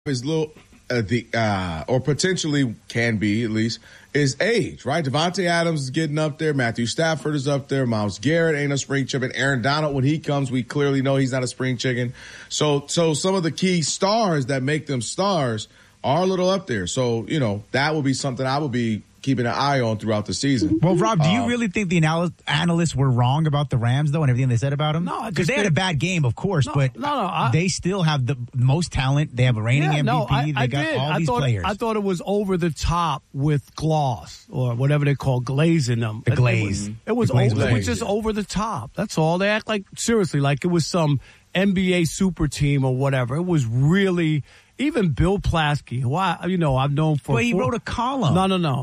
is little, or potentially can be at least, is age, right? Devontae Adams is getting up there. Matthew Stafford is up there. Myles Garrett ain't a spring chicken. Aaron Donald, when he comes, we clearly know he's not a spring chicken. So some of the key stars that make them stars are a little up there. So, that would be something I would be keeping an eye on throughout the season. Well, Rob, do you really think the analysts were wrong about the Rams, though, and everything they said about them? No. Because they had a bad game, of course, but they still have the most talent. They have a reigning MVP. They got all these players. I thought it was over the top with gloss, or whatever they call glazing them. The glaze. It was just over the top. That's all. They act like, seriously, like it was some NBA super team or whatever. It was really... Even Bill Plaschke, who I've known for... Well, he wrote a column.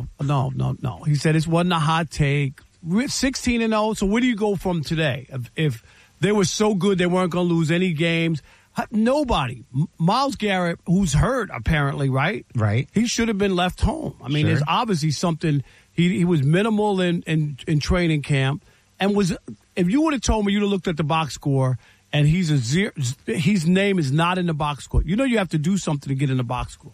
No. He said it wasn't a hot take. 16-0, so where do you go from today? If they were so good they weren't going to lose any games. Nobody. Myles Garrett, who's hurt apparently, right? Right. He should have been left home. I mean, There's obviously something... He was minimal in training camp. And if you would have told me, you'd have looked at the box score... And he's a zero. His name is not in the box score. You have to do something to get in the box score.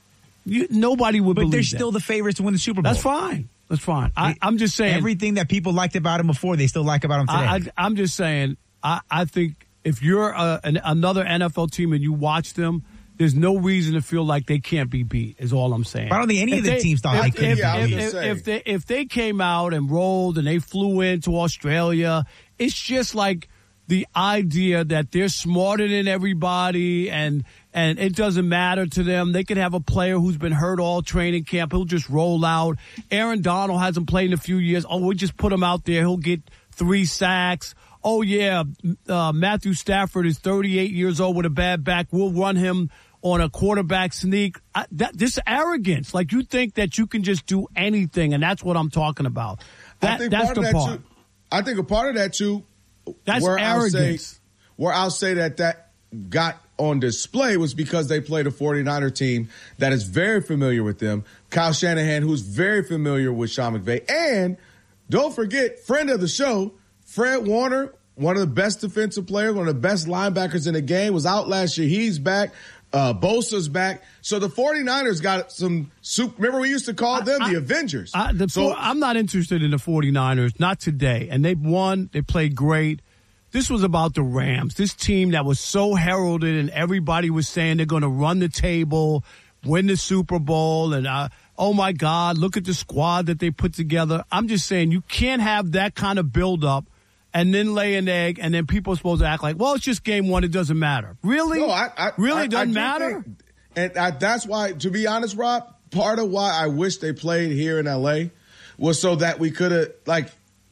Nobody would believe that. But they're still the favorites to win the Super Bowl. That's fine. I'm just saying. Everything that people liked about him before, they still like about him today. I'm just saying, I think if you're another NFL team and you watch them, there's no reason to feel like they can't be beat, is all I'm saying. But I don't think any of the teams thought they couldn't be beat. If they came out and rolled and they flew into Australia, it's just like... the idea that they're smarter than everybody and it doesn't matter to them. They could have a player who's been hurt all training camp. He'll just roll out. Aaron Donald hasn't played in a few years. Oh, we'll just put him out there. He'll get 3 sacks. Oh, yeah, Matthew Stafford is 38 years old with a bad back. We'll run him on a quarterback sneak. This arrogance. Like you think that you can just do anything, and that's what I'm talking about. That's the part. I think a part of that, too, that's arrogance. Where I'll say that got on display was because they played a 49er team that is very familiar with them. Kyle Shanahan, who's very familiar with Sean McVay. And don't forget, friend of the show, Fred Warner, one of the best defensive players, one of the best linebackers in the game, was out last year. He's back. Bosa's back. So the 49ers got some remember we used to call them the Avengers. I'm not interested in the 49ers, not today. And they've won. They played great. This was about the Rams, this team that was so heralded and everybody was saying they're going to run the table, win the Super Bowl. And, oh, my God, look at the squad that they put together. I'm just saying you can't have that kind of buildup and then lay an egg, and then people are supposed to act like, well, it's just game one, it doesn't matter. Really? No, it doesn't matter? That's why, to be honest, Rob, part of why I wish they played here in L.A. was so that we could have,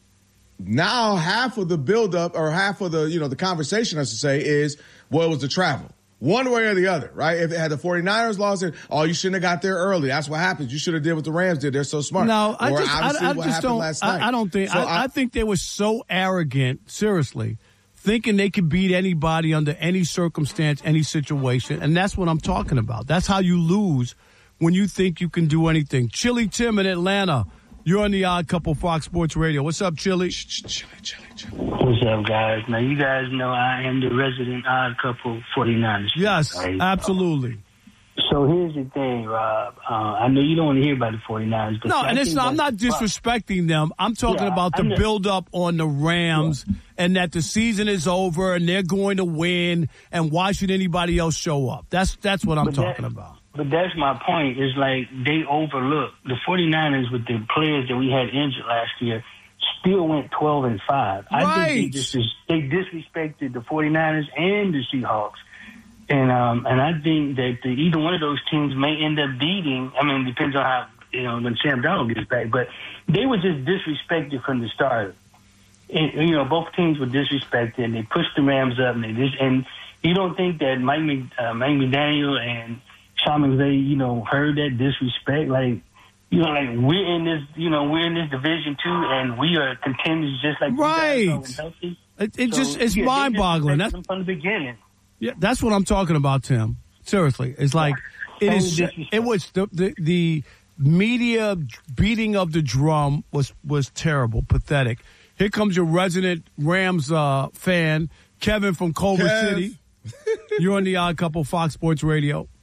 now half of the buildup or half of the, the conversation, I should say, is, well, it was the travel. One way or the other, right? If it had the 49ers lost it, you shouldn't have got there early. That's what happens. You should have did what the Rams did. They're so smart. No, I think they were so arrogant, seriously, thinking they could beat anybody under any circumstance, any situation. And that's what I'm talking about. That's how you lose when you think you can do anything. Chili Tim in Atlanta. You're on the Odd Couple Fox Sports Radio. What's up, Chili? Chili. What's up, guys? Now, you guys know I am the resident Odd Couple 49ers. Yes, right? Absolutely. So here's the thing, Rob. I know you don't want to hear about the 49ers. But I'm not disrespecting them. I'm talking about the build-up on the Rams and that the season is over and they're going to win, and why should anybody else show up? That's what I'm talking about. But that's my point. Is like they overlooked the 49ers with the players that we had injured last year. Still went 12-5. Right. I think they disrespected the 49ers and the Seahawks, and I think that either one of those teams may end up beating. I mean, it depends on how when Sam Darnold gets back, but they were just disrespected from the start. And, both teams were disrespected, and they pushed the Rams up, and you don't think that Mike McDaniel and Sean McVay, heard that disrespect, we're in this Division II, and we are contenders just like right. You guys are healthy. It's mind-boggling. That's from the beginning. Yeah, that's what I'm talking about, Tim. Seriously, it's like it was the media beating of the drum was terrible, pathetic. Here comes your resident Rams fan, Kevin from Culver City. You're on the Odd Couple Fox Sports Radio.